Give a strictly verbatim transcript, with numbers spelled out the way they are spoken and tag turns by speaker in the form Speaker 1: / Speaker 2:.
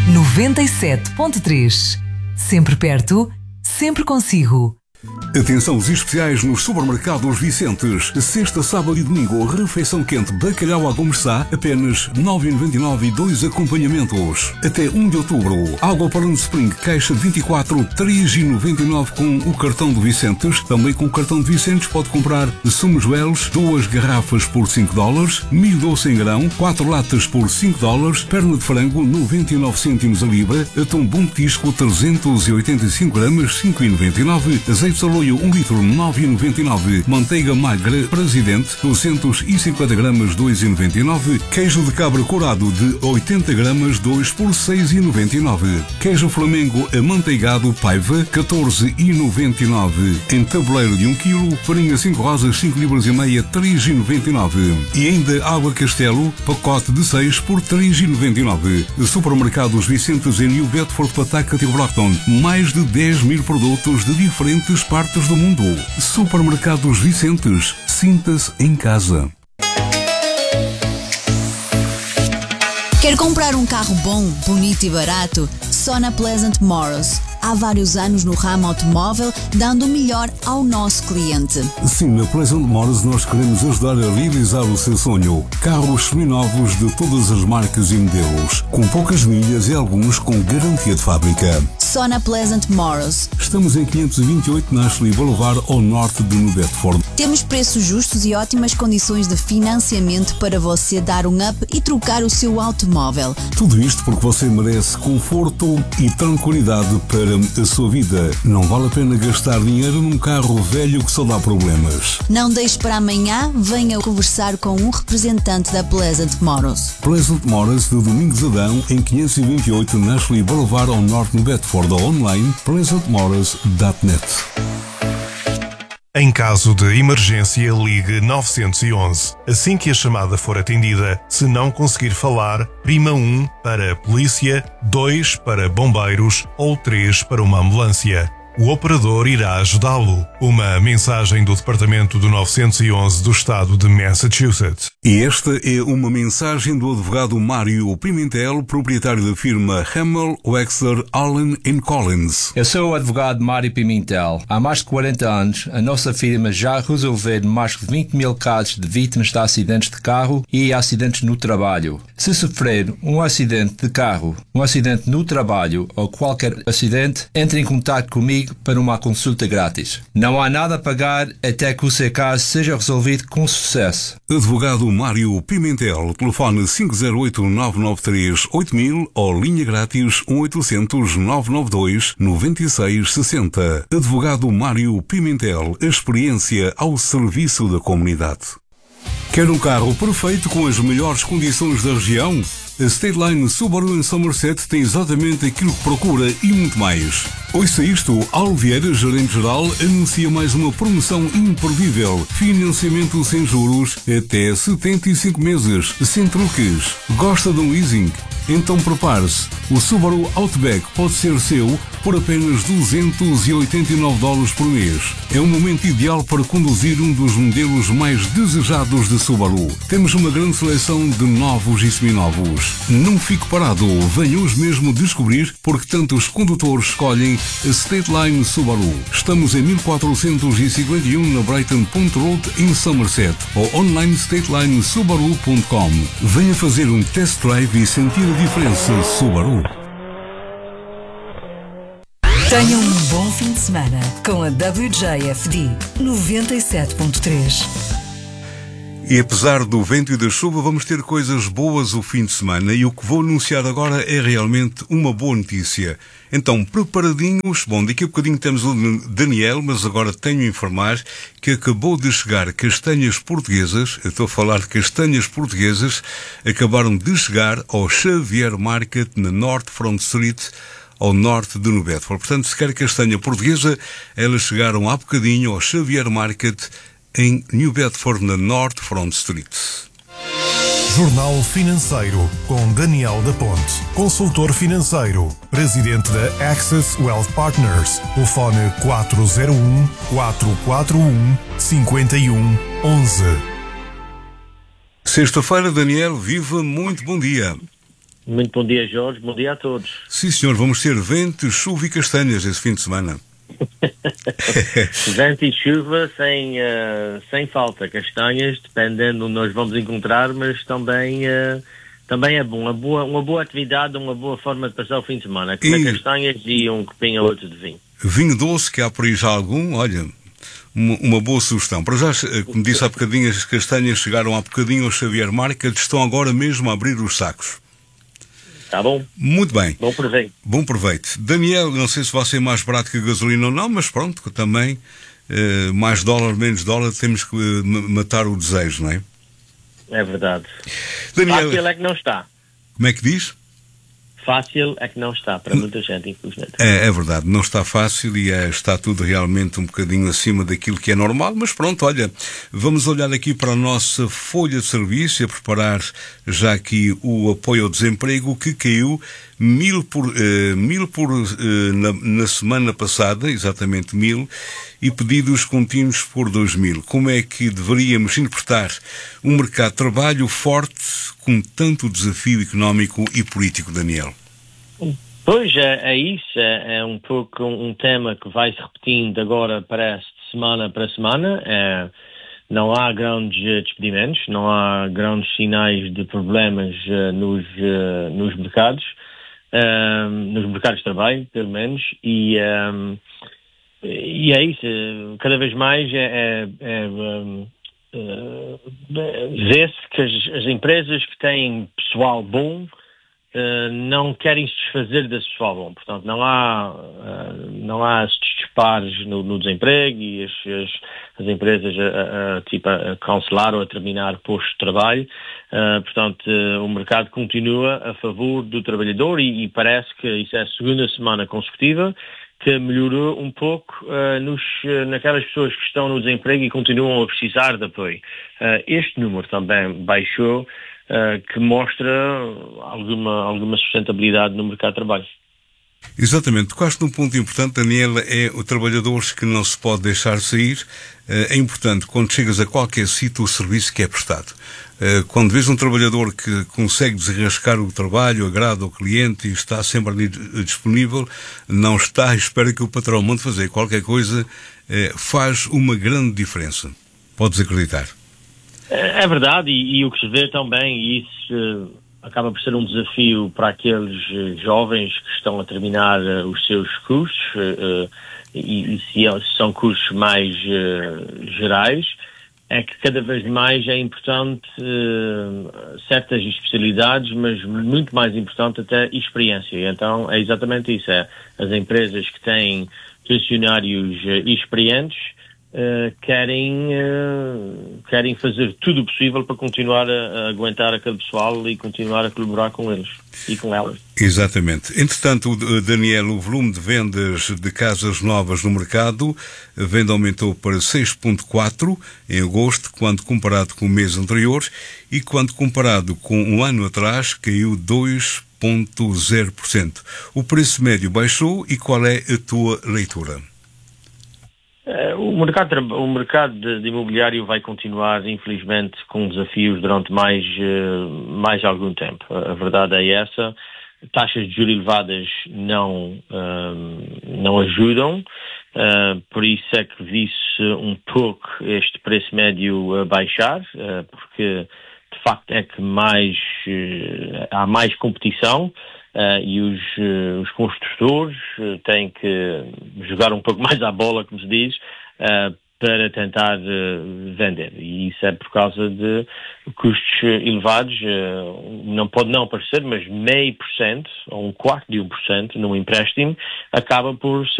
Speaker 1: noventa e sete ponto três. Sempre perto, sempre consigo.
Speaker 2: Atenção, os especiais nos supermercados Vicentes. Sexta, sábado e domingo, refeição quente bacalhau à Gomes-Sá, apenas nove vírgula noventa e nove e dois acompanhamentos. Até um de outubro, água para um Spring, caixa de vinte e quatro, três vírgula noventa e nove com o cartão de Vicentes. Também com o cartão de Vicentes pode comprar sumos Wells, duas garrafas por cinco dólares, milho doce em grão, quatro latas por cinco dólares, perna de frango, noventa e nove cêntimos a libra, atum bom petisco, trezentos e oitenta e cinco gramas, cinco vírgula noventa e nove, azeite de aloio um litro, nove vírgula noventa e nove. Manteiga magra Presidente, duzentos e cinquenta gramas, dois vírgula noventa e nove. Queijo de cabra curado de oitenta gramas, dois por seis vírgula noventa e nove. Queijo Flamengo amanteigado Paiva, catorze vírgula noventa e nove. Em tabuleiro de um quilo, farinha cinco rosas, cinco libras e meia, três vírgula noventa e nove. E ainda água Castelo, pacote de seis por três vírgula noventa e nove. Supermercados Vicentes em New Bedford, Pataca e Brockton. Mais de dez mil produtos de diferentes partes do mundo. Supermercados Vicentes. Sinta-se em casa.
Speaker 3: Quer comprar um carro bom, bonito e barato? Só na Pleasant Motors. Há vários anos no ramo automóvel, dando o melhor ao nosso cliente.
Speaker 2: Sim, na Pleasant Motors nós queremos ajudar a realizar o seu sonho. Carros seminovos de todas as marcas e modelos, com poucas milhas e alguns com garantia de fábrica.
Speaker 3: Só na Pleasant Motors.
Speaker 2: Estamos em quinhentos e vinte e oito Nashley Boulevard, ao norte de New Bedford.
Speaker 3: Temos preços justos e ótimas condições de financiamento para você dar um up e trocar o seu automóvel.
Speaker 2: Tudo isto porque você merece conforto e tranquilidade para a sua vida. Não vale a pena gastar dinheiro num carro velho que só dá problemas.
Speaker 3: Não deixe para amanhã, venha conversar com um representante da Pleasant Motors.
Speaker 2: Pleasant Motors de Domingos Adão, em quinhentos e vinte e oito Nashley Boulevard, ao norte de Bedford, ou online pleasant motors ponto net.
Speaker 4: Em caso de emergência, ligue nove um um. Assim que a chamada for atendida, se não conseguir falar, prima um para a polícia, dois para bombeiros ou três para uma ambulância. O operador irá ajudá-lo. Uma mensagem do Departamento do nove um um do Estado de Massachusetts.
Speaker 2: E esta é uma mensagem do advogado Mário Pimentel, proprietário da firma Hamel, Wexler, Allen and Collins.
Speaker 5: Eu sou o advogado Mário Pimentel. Há mais de quarenta anos, a nossa firma já resolveu mais de vinte mil casos de vítimas de acidentes de carro e acidentes no trabalho. Se sofrer um acidente de carro, um acidente no trabalho ou qualquer acidente, entre em contato comigo para uma consulta grátis. Não há nada a pagar até que o seu caso seja resolvido com sucesso.
Speaker 2: Advogado Mário Pimentel, telefone cinco zero oito, nove nove três, oito mil ou linha grátis um oito zero zero, nove nove dois, nove seis seis zero. Advogado Mário Pimentel, a experiência ao serviço da comunidade. Quer um carro perfeito com as melhores condições da região? A State Line Subaru em Somerset tem exatamente aquilo que procura e muito mais. Ouça isto, Alvieira, Vieira, gerente-geral, anuncia mais uma promoção imperdível. Financiamento sem juros até setenta e cinco meses, sem truques. Gosta de um leasing? Então prepare-se. O Subaru Outback pode ser seu por apenas duzentos e oitenta e nove dólares por mês. É um momento ideal para conduzir um dos modelos mais desejados de Subaru. Temos uma grande seleção de novos e seminovos. Não fique parado, venha hoje mesmo descobrir porque tantos condutores escolhem a State Line Subaru. Estamos em mil quatrocentos e cinquenta e um na Brighton Point Road em Somerset ou online stateline subaru ponto com. Venha fazer um test drive e sentir a diferença Subaru.
Speaker 1: Tenha um bom fim de semana com a W J F D noventa e sete ponto três.
Speaker 2: E apesar do vento e da chuva, vamos ter coisas boas o fim de semana e o que vou anunciar agora é realmente uma boa notícia. Então, preparadinhos, bom, daqui a bocadinho temos o Daniel, mas agora tenho a informar que acabou de chegar castanhas portuguesas, eu estou a falar de castanhas portuguesas, acabaram de chegar ao Xavier Market na North Front Street, ao norte de New Bedford. Portanto, se quer castanha portuguesa, elas chegaram há bocadinho ao Xavier Market em New Bedford, na North Front Street.
Speaker 4: Jornal Financeiro, com Daniel da Ponte, consultor financeiro, presidente da Access Wealth Partners, telefone quatro zero um, quatro quatro um, cinco um um um.
Speaker 2: Sexta-feira, Daniel, viva, muito bom dia.
Speaker 6: Muito bom dia, Jorge. Bom dia a todos.
Speaker 2: Sim, senhor. Vamos ter vento, chuva e castanhas esse fim de semana.
Speaker 6: Vento e chuva sem, uh, sem falta. Castanhas, dependendo onde nós vamos encontrar, mas também, uh, também é bom. Uma boa, uma boa atividade, uma boa forma de passar o fim de semana. Comer e... castanhas e um copinho ou outro de vinho.
Speaker 2: Vinho doce, que há por aí já algum, olha... Uma boa sugestão. Para já, como disse há bocadinho, as castanhas chegaram há bocadinho ao Xavier Market, estão agora mesmo a abrir os sacos.
Speaker 6: Está bom.
Speaker 2: Muito bem.
Speaker 6: Bom proveito.
Speaker 2: Bom proveito. Daniel, não sei se vai ser mais barato que a gasolina ou não, mas pronto, também, eh, mais dólar, menos dólar, temos que eh, matar o desejo, não é?
Speaker 6: É verdade.
Speaker 2: Daniel,
Speaker 6: fácil é que não está.
Speaker 2: Como é que diz?
Speaker 6: Fácil é que não está, para muita gente, infelizmente.
Speaker 2: É, é verdade, não está fácil e é, está tudo realmente um bocadinho acima daquilo que é normal, mas pronto, olha, vamos olhar aqui para a nossa folha de serviço e a preparar já aqui o apoio ao desemprego, que caiu mil por, eh, mil por eh, na, na semana passada, exatamente mil, e pedidos contínuos por dois mil. Como é que deveríamos interpretar um mercado de trabalho forte com tanto desafio económico e político, Daniel?
Speaker 6: Pois, é, é isso, é, é um pouco um, um tema que vai se repetindo agora, parece, de semana para semana. É, não há grandes despedimentos, não há grandes sinais de problemas uh, nos, uh, nos mercados, uh, nos mercados de trabalho, pelo menos, e, um, e é isso, cada vez mais é, é, é um, uh, vê-se que as, as empresas que têm pessoal bom Uh, não querem se desfazer desse pessoal bom. Portanto, não há, uh, não há estes disparos no, no desemprego e as, as, as empresas a, a, tipo, a cancelar ou a terminar postos de trabalho. Uh, portanto, uh, o mercado continua a favor do trabalhador e, e parece que isso é a segunda semana consecutiva que melhorou um pouco uh, nos, uh, naquelas pessoas que estão no desemprego e continuam a precisar de apoio. Uh, este número também baixou, Uh, que mostra alguma, alguma sustentabilidade no mercado de trabalho.
Speaker 2: Exatamente. Tocaste num ponto importante, Daniela, é o trabalhadores que não se pode deixar sair. Uh, é importante, quando chegas a qualquer sítio, o serviço que é prestado. Uh, quando vês um trabalhador que consegue desenrascar o trabalho, agrada ao cliente e está sempre ali disponível, não está à espera que o patrão mande fazer qualquer coisa, uh, faz uma grande diferença. Podes acreditar.
Speaker 6: É verdade, e, e o que se vê também, e isso uh, acaba por ser um desafio para aqueles uh, jovens que estão a terminar uh, os seus cursos, uh, uh, e, e se, é, se são cursos mais uh, gerais, é que cada vez mais é importante uh, certas especialidades, mas muito mais importante até experiência. Então é exatamente isso, é as empresas que têm funcionários uh, experientes Uh, querem, uh, querem fazer tudo o possível para continuar a, a aguentar aquele pessoal e continuar a colaborar com eles e com elas.
Speaker 2: Exatamente. Entretanto, Daniel, o volume de vendas de casas novas no mercado, a venda aumentou para seis vírgula quatro em agosto, quando comparado com o mês anterior, e quando comparado com um ano atrás, caiu dois vírgula zero por cento. O preço médio baixou e qual é a tua leitura?
Speaker 6: Uh, o mercado, o mercado de, de imobiliário vai continuar, infelizmente, com desafios durante mais, uh, mais algum tempo. A verdade é essa. Taxas de juros elevadas não, uh, não ajudam, uh, por isso é que vi-se um pouco este preço médio a baixar, uh, porque de facto é que mais, uh, há mais competição. Uh, e os, uh, os construtores uh, têm que jogar um pouco mais à bola, como se diz, uh, para tentar uh, vender. E isso é por causa de custos elevados. Uh, não pode não parecer, mas meio por cento, ou um quarto de um por cento num empréstimo, acaba por ser